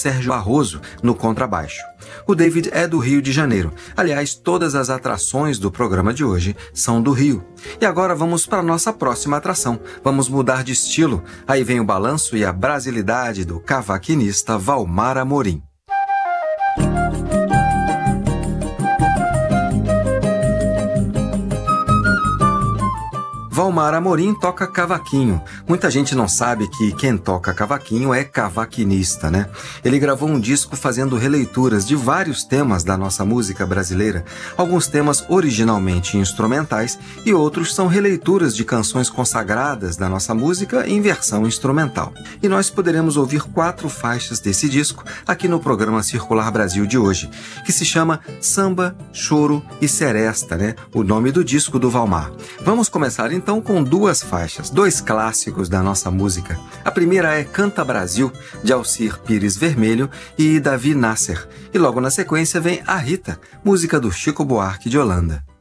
Sérgio Barroso no contrabaixo. O David é do Rio de Janeiro. Aliás, todas as atrações do programa de hoje são do Rio. E agora vamos para a nossa próxima atração. Vamos mudar de estilo. Aí vem o balanço e a brasilidade do cavaquinista Valmar Amorim. Valmar Amorim toca cavaquinho. Muita gente não sabe que quem toca cavaquinho é cavaquinista, né? Ele gravou um disco fazendo releituras de vários temas da nossa música brasileira. Alguns temas originalmente instrumentais e outros são releituras de canções consagradas da nossa música em versão instrumental. E nós poderemos ouvir 4 faixas desse disco aqui no programa Circular Brasil de hoje, que se chama Samba, Choro e Seresta, né? O nome do disco do Valmar. Vamos começar então com 2 faixas, 2 clássicos da nossa música. A primeira é Canta Brasil, de Alcir Pires Vermelho e Davi Nasser. E logo na sequência vem A Rita, música do Chico Buarque de Holanda.